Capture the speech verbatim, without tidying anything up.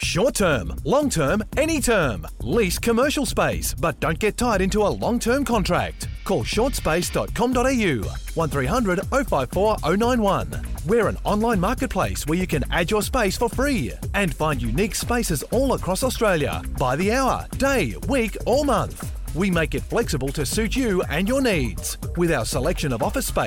Short term, long term, any term. Lease commercial space, but don't get tied into a long-term contract. Call short space dot com dot a u, one three hundred oh five four oh nine one. We're an online marketplace where you can add your space for free and find unique spaces all across Australia by the hour, day, week or month. We make it flexible to suit you and your needs with our selection of office space,